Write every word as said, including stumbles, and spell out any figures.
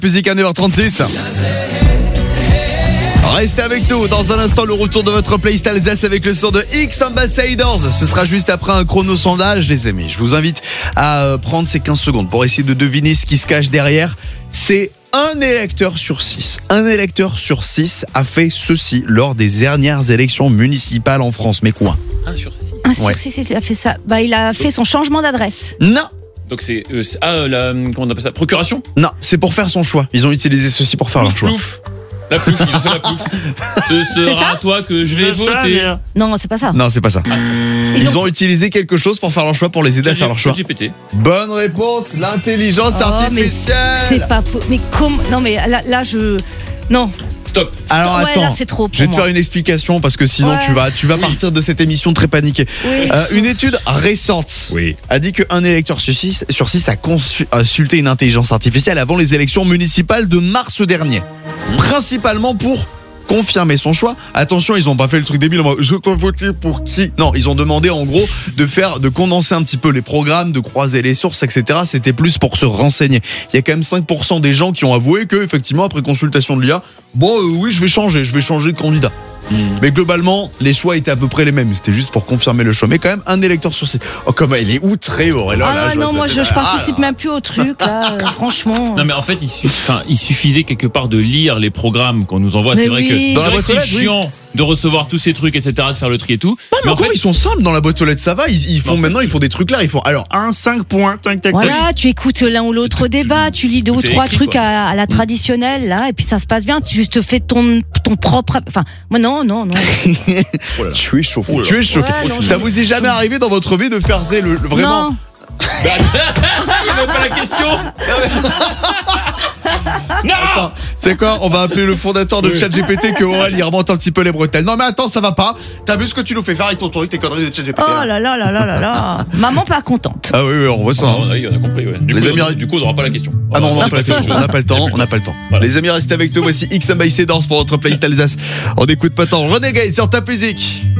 Musique à neuf heures trente-six. Restez avec nous. Dans un instant, le retour de votre playlist Alsace avec le son de X Ambassadors. Ce sera juste après un chrono sondage, les amis. Je vous invite à prendre ces quinze secondes pour essayer de deviner ce qui se cache derrière. C'est un électeur sur six. Un électeur sur six a fait ceci lors des dernières élections municipales en France. Mais quoi ? un sur six. un sur Ouais. six, il a fait ça. Bah, il a fait son changement d'adresse. Non. Donc c'est euh, c'est- ah la comment on appelle ça, procuration. Non, c'est pour faire son choix. Ils ont utilisé ceci pour faire leur choix. Plouf. La plouf, ils ont fait la plouf. Ce sera ça à toi que je vais voter. Non, c'est pas ça. Non, c'est pas ça. Ils Ils ont- ont utilisé quelque chose pour faire leur choix, pour les aider à faire leur choix. G P T. Bonne réponse, l'intelligence Oh, mais artificielle. c'est pas. po- Mais comment. Non, mais là, là, je. Non. Stop. Alors Ouais, attends, là, c'est trop pour je vais te moi. faire une explication parce que sinon Ouais. tu vas, tu vas partir de cette émission très paniqué. Oui. Euh, une étude récente Oui. a dit qu'un électeur sur six, sur six a consu- a consulté une intelligence artificielle avant les élections municipales de mars dernier. Principalement pour confirmer son choix. Attention, ils ont pas fait le truc débile. en mode, Je dois voter pour qui ? Non, ils ont demandé en gros de faire, de condenser un petit peu les programmes, de croiser les sources, et cetera. C'était plus pour se renseigner. Il y a quand même cinq pour cent des gens qui ont avoué que, effectivement, après consultation de l'I A, bon, euh, oui, je vais changer, je vais changer de candidat. Mais globalement, les choix étaient à peu près les mêmes. C'était juste pour confirmer le choix. Mais quand même, un électeur sur six. Oh, comment il est outré, Aurélie. Ah là, non, je vois moi ça je, je tête. participe Ah, même plus au truc là, euh, franchement. Non mais en fait il, suff- enfin, il suffisait quelque part de lire les programmes qu'on nous envoie. Mais C'est vrai oui. que Dans la c'est vrai boîte que aux c'est lettres, oui. chiant de recevoir tous ces trucs, et cetera, de faire le tri et tout. Non, mais, Mais en encore, fait- ils sont simples dans la boîte aux lettres, ça va. Ils, ils font Mais en fait- maintenant, ils font des trucs là. Ils font. Alors, Un cinq points, tac tac tac. Voilà, tu écoutes l'un ou l'autre Tout- débat, tu lis deux ou tout est trois écrit, trucs quoi. à, à la traditionnelle, là, et puis ça se passe bien. Tu juste fais ton, ton propre. Enfin, moi, non, non, non. Oh là là. tu es choqué. Oh là là. Tu es choqué. Ouais, non, ça non. vous est jamais arrivé dans votre vie de faire c'est le, le- vraiment. Non. Il n'y avait pas la question. Non. Attends, c'est quoi? On va appeler le fondateur de ChatGPT que Aurel il remonte un petit peu les bretelles. Non mais attends, ça va pas. T'as vu ce que tu nous fais faire avec ton truc, tes conneries de ChatGPT? Oh là là là là là là. Maman pas contente. Ah oui, oui, on voit ça. Ah, hein. on a, on a compris. Ouais. Du, Les coup, amis- on, du coup, on n'aura pas la question. Ah non, on n'a va pas la passer à question, autre on chose. n'a pas le temps, Il y a plus on n'a pas le temps. Voilà. Les amis, restez avec nous, voici X Ambassadors pour votre playlist Alsace. On écoute pas tant Renegade sur ta musique.